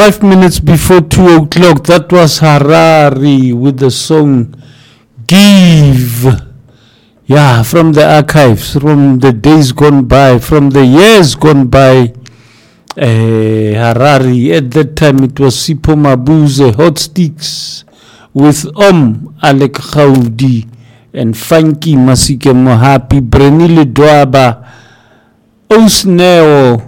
5 minutes before 2 o'clock, that was Harari with the song Give. Yeah, from the archives, from the days gone by, from the years gone by. Harari, at that time it was Sipho Mabuse, Hot Sticks, with Alec Khawdi and Funky Masike Mohapi, Brenile Dwaba, Osneo,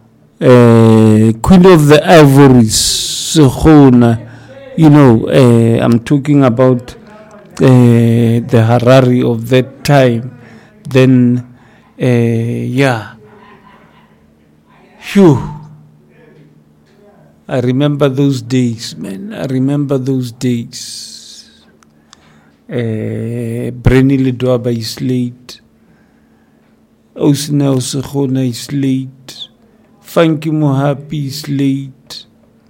Queen of the Ivories, Sehona. I'm talking about the Harari of that time. Then, Phew. I remember those days, man. I remember those days. Brenile Dwaba is late. Osneo Sehona is late. Funky Mohapi is late.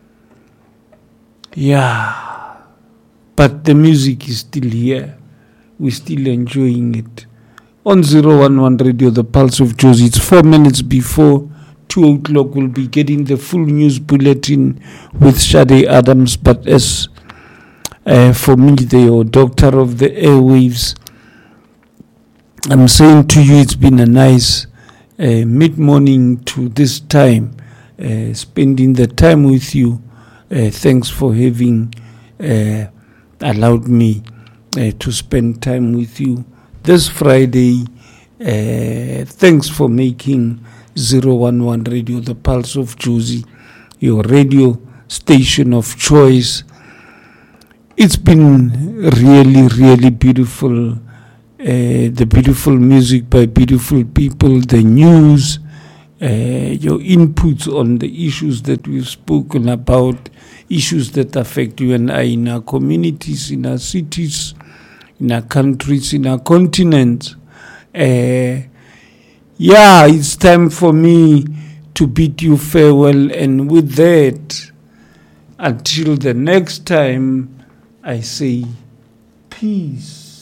Yeah. But the music is still here. We're still enjoying it. On 011 Radio, the Pulse of Jozi. It's 4 minutes before 2 o'clock. We'll be getting the full news bulletin with Shade Adams. But as for me, the doctor of the airwaves, I'm saying to you, it's been a nice mid-morning to this time, spending the time with you. Thanks for having allowed me to spend time with you this Friday. Thanks for making 011 Radio, the Pulse of Jozi, your radio station of choice. It's been really, really beautiful. The beautiful music by beautiful people, the news, your inputs on the issues that we've spoken about, issues that affect you and I in our communities, in our cities, in our countries, in our continent. It's time for me to bid you farewell, and with that, until the next time, I say peace.